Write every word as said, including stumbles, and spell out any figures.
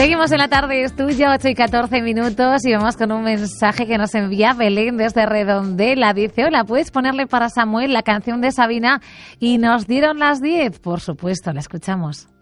Seguimos en la tarde, es tuya, ocho y catorce minutos, y vamos con un mensaje que nos envía Belén desde Redondela. Dice: hola, ¿puedes ponerle para Samuel la canción de Sabina? Y nos dieron las diez. Por supuesto, la escuchamos.